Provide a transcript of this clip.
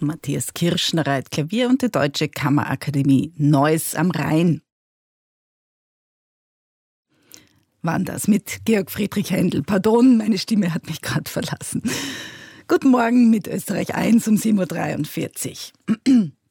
Matthias Kirschner reiht Klavier und die Deutsche Kammerakademie Neuss am Rhein. Waren das mit Georg Friedrich Händel. Pardon, meine Stimme hat mich gerade verlassen. Guten Morgen mit Österreich 1 um 7.43 Uhr.